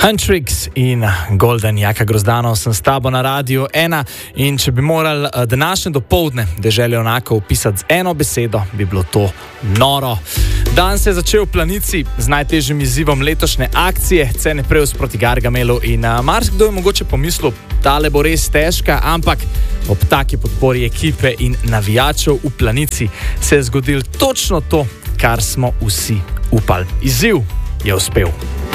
Huntrix in Golden, Jaka Grozdanov, sem s tabo na Radiu 1 in če bi morali današnje dopoldne Deželje Junakov opisati z eno besedo, bi bilo to noro. Dan se je začel v Planici z najtežjim izzivom letošnje akcije, Cene Preus proti Gargamelu in marsikdo je mogoče pomislil, tale bo res težka, ampak ob taki podpori ekipe in navijačev v Planici se je zgodilo točno to, kar smo vsi upali. Izziv je uspel.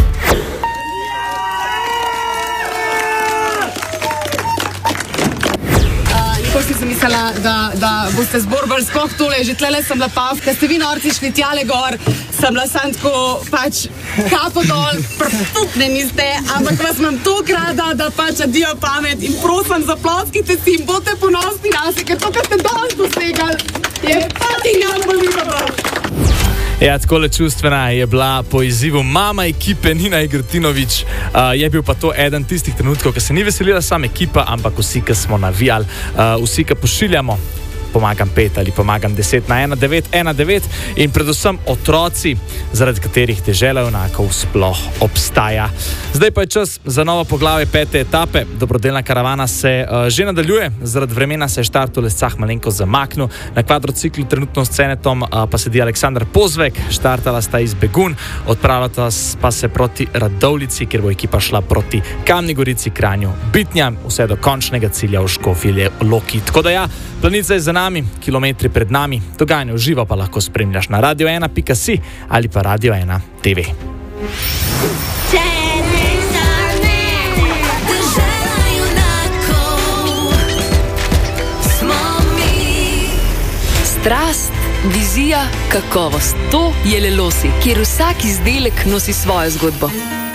Ko sem mislila, da boste zborbali sploh tole, že tlele sem bila pav, ker ste vi norci šli tjale gor, sem bila sam tako pač kapo dol, prpne mi ste, ampak vas imam toliko rada, da pač adijo pamet in prosim, zaploskite si in bote ponosni nase, ker to, kar ste danes dosegali, je patinja bolivaba. Ja, takole čustvena je bila po izzivu mama ekipe Nina Igrtinović. Je bil pa to eden tistih trenutkov, ko se ni veselila sama ekipa, ampak vsi, ki smo navijali, vsi, ki pošiljamo pomagam 5 ali pomagam 10 na 1919 in predvsem otroci, zaradi katerih Dežela Junakov sploh obstaja. Zdaj pa je čas za novo poglavje 5. etape. Dobrodelna karavana se že nadaljuje, zaradi vremena se je štart v Lescah malenko zamaknil. Na kvadrociklu trenutno s Cenetom pa sedi Aleksandar Pozvek, štartala sta iz Begun, odpravljata pa se proti Radovljici, kjer bo ekipa šla proti Kamni Gorici, Kranju, Bitnjam, vse do končnega cilja v Škofji Loki. Tako da ja, Planica je za nami, kilometri pred nami, dogajanje v živo pa lahko spremljaš na radio1.si ali pa Radio 1 TV. Strast, vizija, kakovost. To je Lelosi, kjer vsak izdelek nosi svojo zgodbo.